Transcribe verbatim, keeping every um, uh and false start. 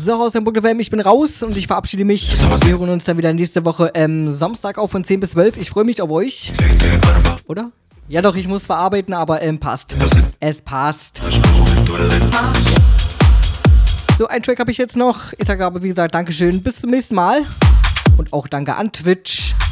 So, aus dem Punkt F M, ich bin raus und ich verabschiede mich. Wir hören uns dann wieder nächste Woche ähm, Samstag auf von zehn bis zwölf. Ich freue mich auf euch. Oder? Ja doch, ich muss verarbeiten, aber ähm, passt. Es passt. So, einen Track habe ich jetzt noch. Ich sage aber, wie gesagt, Dankeschön. Bis zum nächsten Mal. Und auch danke an Twitch.